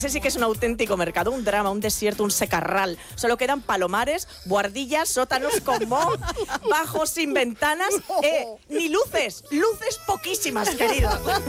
Ese sí que es un auténtico mercado, un drama, un desierto, un secarral. Solo quedan palomares, buhardillas, sótanos con moho, bajos sin ventanas, ni luces poquísimas, querido.